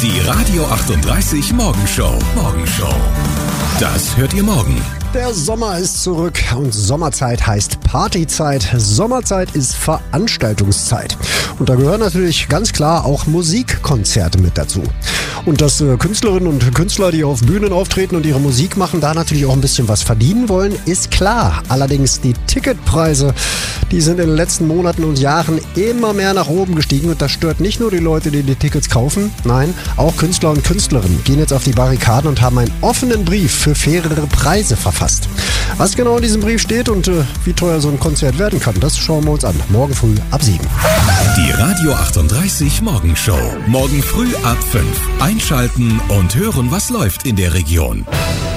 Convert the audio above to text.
Die Radio 38 Morgenshow. Das hört ihr morgen. Der Sommer ist zurück und Sommerzeit heißt Partyzeit. Sommerzeit ist Veranstaltungszeit. Und da gehören natürlich ganz klar auch Musikkonzerte mit dazu. Und dass Künstlerinnen und Künstler, die auf Bühnen auftreten und ihre Musik machen, da natürlich auch ein bisschen was verdienen wollen, ist klar. Allerdings die Ticketpreise, die sind in den letzten Monaten und Jahren immer mehr nach oben gestiegen. Und das stört nicht nur die Leute, die die Tickets kaufen. Nein, auch Künstler und Künstlerinnen gehen jetzt auf die Barrikaden und haben einen offenen Brief für fairere Preise verfasst. Was genau in diesem Brief steht und wie teuer so ein Konzert werden kann, das schauen wir uns an. Morgen früh ab 7. Die Radio 38 Morgenshow. Morgen früh ab 5. Einschalten und hören, was läuft in der Region.